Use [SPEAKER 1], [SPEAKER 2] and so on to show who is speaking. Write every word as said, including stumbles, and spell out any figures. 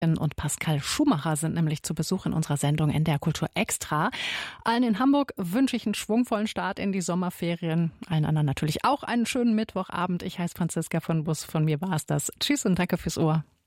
[SPEAKER 1] und Pascal Schumacher sind nämlich zu Besuch in unserer Sendung N D R Kultur Extra. Allen in Hamburg wünsche ich einen schwungvollen Start in die Sommerferien. Allen anderen natürlich auch einen schönen Mittwochabend. Ich heiße Franziska von Bus. Von mir war es das. Tschüss und danke fürs Ohr.